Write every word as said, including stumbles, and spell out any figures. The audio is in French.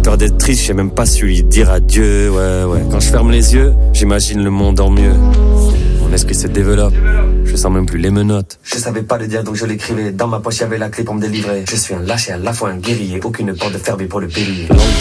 peur d'être triste, j'ai même pas su lui dire adieu. Ouais, ouais. Quand je ferme les yeux, j'imagine le monde en mieux. Mon esprit se développe, je sens même plus les menottes. Je savais pas le dire donc je l'écrivais. Dans ma poche y'avait la clé pour me délivrer. Je suis un lâche et à la fois un guerrier. Aucune porte fermée pour le périller. Longue